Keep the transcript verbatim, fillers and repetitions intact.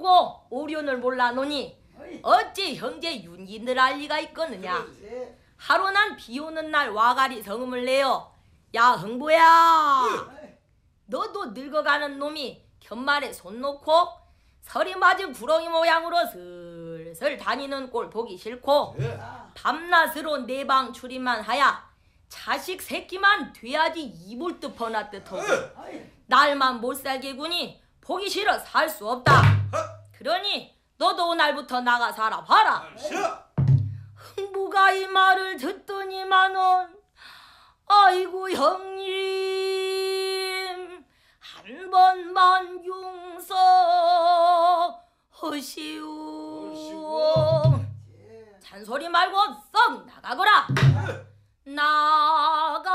모르고 오륜을 몰라노니 어찌 형제 윤기늘 알 리가 있겠느냐. 하루 난 비오는 날 와가리 성음을 내어 야 흥부야 너도 늙어가는 놈이 견말에 손 놓고 서리 맞은 구렁이 모양으로 슬슬 다니는 꼴 보기 싫고 밤낮으로 내 방 출입만 하야 자식 새끼만 돼야지 이불 듯 퍼놨듯하고 날만 못살게 구니 보기 싫어 살 수 없다. 그러니 너도 오늘부터 나가 살아 봐라. 흥부가 이 말을 듣더니만은 아이고 형님 한 번만 용서하시오. 잔소리 말고 썩 나가거라. 나가